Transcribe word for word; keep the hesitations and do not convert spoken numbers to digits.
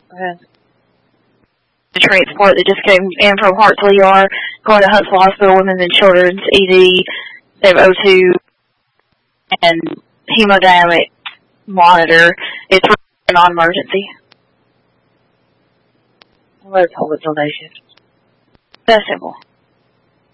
Uh, the transport that just came in from Hartsville E R, going to Huntsville Hospital, Women's and Children's E D. They have O two and hemodynamic monitor. It's a non-emergency. Let's hold it till day shift. That's simple.